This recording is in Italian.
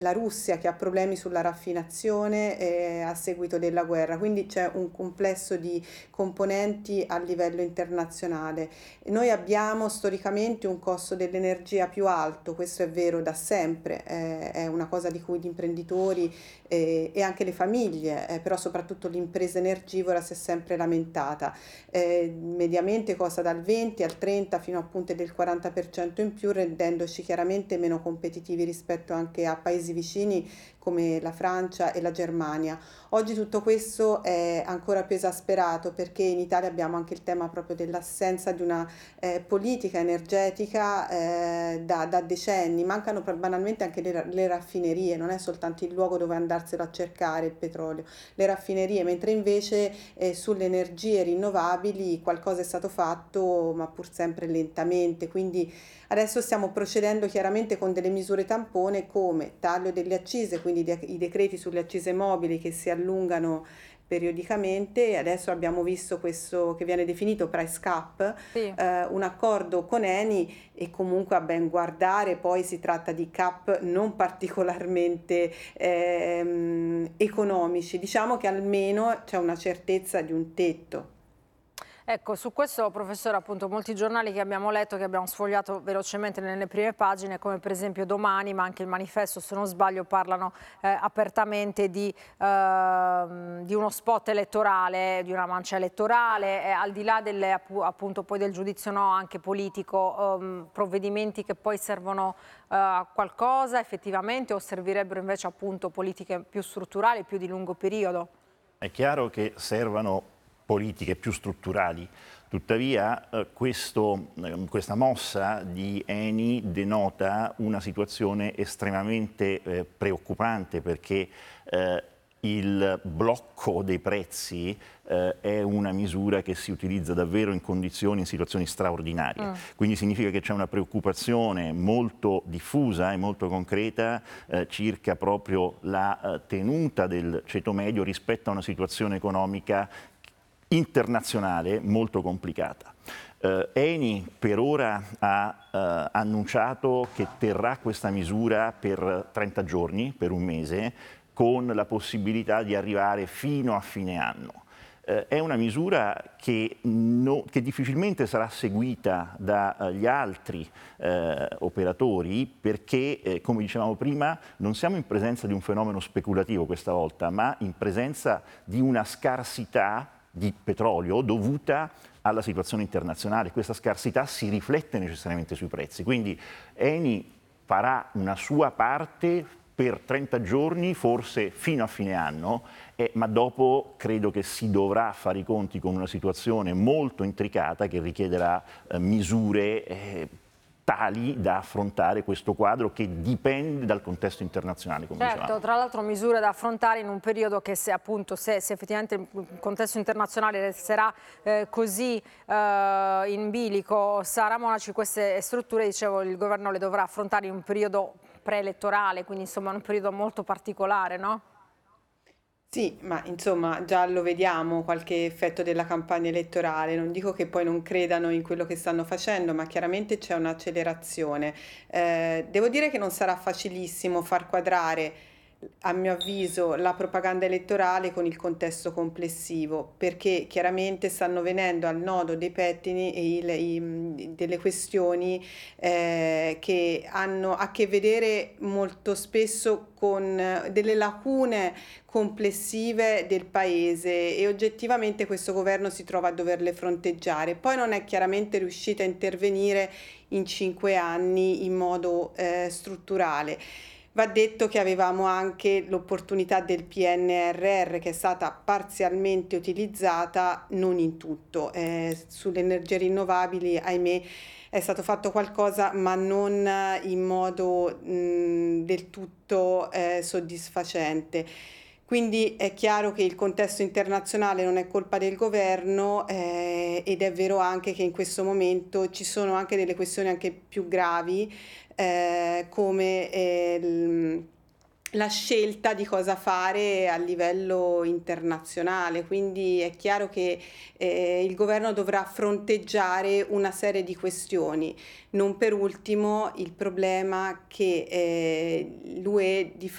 la Russia che ha problemi sulla raffinazione a seguito della guerra, quindi c'è un complesso di componenti a livello internazionale. Noi abbiamo storicamente un costo dell'energia più alto, questo è vero da sempre, è una cosa di cui gli imprenditori e anche le famiglie, però soprattutto l'impresa energivora si è sempre lamentata. Mediamente costa dal 20 al 30 fino a punte del 40% in più, rendendoci chiaramente meno competitivi rispetto anche a paesi vicini come la Francia e la Germania. Oggi tutto questo è ancora più esasperato perché in Italia abbiamo anche il tema proprio dell'assenza di una politica energetica da decenni. Mancano banalmente anche le raffinerie, non è soltanto il luogo dove andarselo a cercare il petrolio, le raffinerie, mentre invece sulle energie rinnovabili qualcosa è stato fatto, ma pur sempre lentamente. Quindi adesso stiamo procedendo chiaramente con delle misure tampone come taglio delle accise, quindi i decreti sulle accise mobili che si allungano periodicamente. Adesso abbiamo visto questo che viene definito price cap, Sì. un accordo con Eni e comunque a ben guardare poi si tratta di cap non particolarmente economici. Diciamo che almeno c'è una certezza di un tetto. Ecco, su questo, professore, appunto, molti giornali che abbiamo letto, che abbiamo sfogliato velocemente nelle prime pagine, come per esempio Domani, ma anche il Manifesto, se non sbaglio, parlano apertamente di uno spot elettorale, di una mancia elettorale, al di là appunto, poi del giudizio no, anche politico, provvedimenti che poi servono a qualcosa effettivamente o servirebbero invece appunto politiche più strutturali, più di lungo periodo? È chiaro che servano politiche più strutturali, tuttavia questa mossa di Eni denota una situazione estremamente preoccupante perché il blocco dei prezzi è una misura che si utilizza davvero in situazioni straordinarie. Quindi significa che c'è una preoccupazione molto diffusa e molto concreta circa proprio la tenuta del ceto medio rispetto a una situazione economica internazionale molto complicata. Eni per ora ha annunciato che terrà questa misura per 30 giorni, per un mese, con la possibilità di arrivare fino a fine anno. È una misura che difficilmente sarà seguita dagli altri operatori perché, come dicevamo prima, non siamo in presenza di un fenomeno speculativo questa volta, ma in presenza di una scarsità di petrolio dovuta alla situazione internazionale. Questa scarsità si riflette necessariamente sui prezzi, quindi Eni farà una sua parte per 30 giorni, forse fino a fine anno, ma dopo credo che si dovrà fare i conti con una situazione molto intricata che richiederà misure tali da affrontare questo quadro che dipende dal contesto internazionale, come Certo, dicevamo. tra l'altro misure da affrontare in un periodo che se appunto se effettivamente il contesto internazionale resterà così in bilico, Sara Monaci, queste strutture, dicevo, il governo le dovrà affrontare in un periodo preelettorale, quindi insomma in un periodo molto particolare, no? Sì, ma insomma già lo vediamo qualche effetto della campagna elettorale, non dico che poi non credano in quello che stanno facendo, ma chiaramente c'è un'accelerazione. Devo dire che non sarà facilissimo far quadrare, a mio avviso, la propaganda elettorale con il contesto complessivo, perché chiaramente stanno venendo al nodo dei pettini e delle questioni che hanno a che vedere molto spesso con delle lacune complessive del paese e oggettivamente questo governo si trova a doverle fronteggiare. Poi non è chiaramente riuscita a intervenire in 5 anni in modo strutturale. Va detto che avevamo anche l'opportunità del PNRR che è stata parzialmente utilizzata, non in tutto. Sulle energie rinnovabili, ahimè, è stato fatto qualcosa, ma non in modo del tutto soddisfacente. Quindi è chiaro che il contesto internazionale non è colpa del governo ed è vero anche che in questo momento ci sono anche delle questioni anche più gravi come la scelta di cosa fare a livello internazionale, quindi è chiaro che il governo dovrà fronteggiare una serie di questioni, non per ultimo il problema che l'UE di